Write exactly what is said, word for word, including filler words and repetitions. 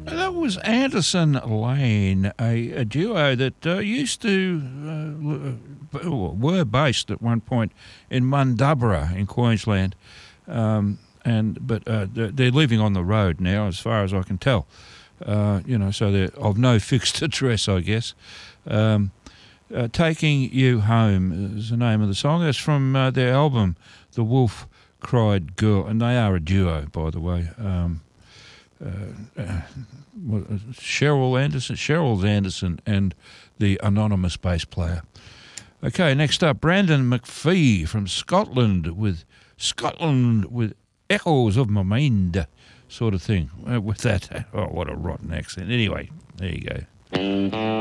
That was Anderson Lane, a, a duo that uh, used to, uh, were based at one point in Mundubbera in Queensland, um, and but uh, they're living on the road now, as far as I can tell. Uh, you know, so they're of no fixed address, I guess. Um, uh, Taking You Home is the name of the song. That's from uh, their album, The Wolf Cried Girl, and they are a duo, by the way. Um, Uh, uh, Cheryl Anderson, Cheryl Anderson, and the anonymous bass player. Okay, next up, Brandon McPhee from Scotland with Scotland with Echoes of My Mind, sort of thing. Uh, with that, oh, what a rotten accent. Anyway, there you go.